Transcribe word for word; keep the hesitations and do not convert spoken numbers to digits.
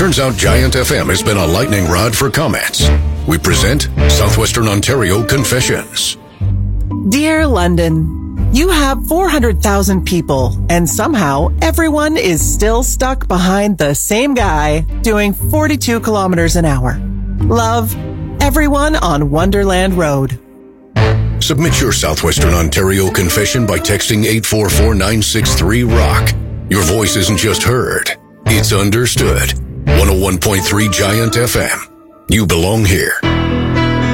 Turns out Giant F M has been a lightning rod for comments. We present Southwestern Ontario Confessions. Dear London, you have four hundred thousand people, and somehow everyone is still stuck behind the same guy doing forty-two kilometers an hour. Love, everyone on Wonderland Road. Submit your Southwestern Ontario confession by texting eight four four nine six three rock. Your voice isn't just heard, it's understood. one oh one point three Giant F M. You belong here.